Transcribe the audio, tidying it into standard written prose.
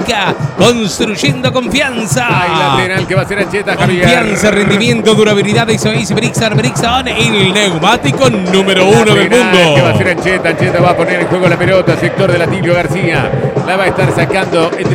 Mecánica, construyendo confianza. Hay lateral que va a ser Ancheta, Javier. Confianza, rendimiento, durabilidad de Isois Brixon, el neumático número 1 del mundo. Que va a ser Ancheta. Ancheta va a poner en juego la pelota, sector de Latillo García. La va a estar sacando entre